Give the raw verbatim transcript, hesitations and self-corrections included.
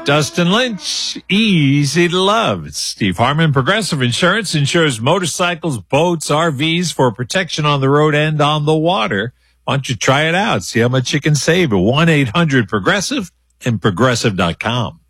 Dustin Lynch, easy to love. It's Steve Harmon. Progressive Insurance insures motorcycles, boats, R Vs for protection on the road and on the water. Why don't you try it out? See how much you can save at one eight hundred progressive and progressive dot com.